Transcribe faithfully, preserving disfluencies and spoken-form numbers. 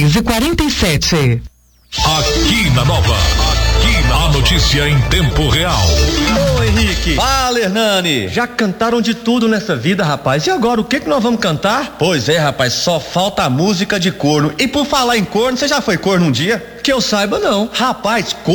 dez e quarenta e sete. Aqui na Nova, aqui na a notícia em tempo real. Ô Henrique. Fala, Hernani. Já cantaram de tudo nessa vida, rapaz. E agora, o que que nós vamos cantar? Pois é, rapaz, só falta a música de corno. E por falar em corno, você já foi corno um dia? Que eu saiba, não. Rapaz,